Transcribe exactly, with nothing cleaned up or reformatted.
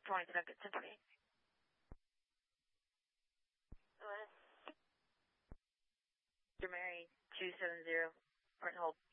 twenty, ten twenty. Mary, two seven zero, port and hold.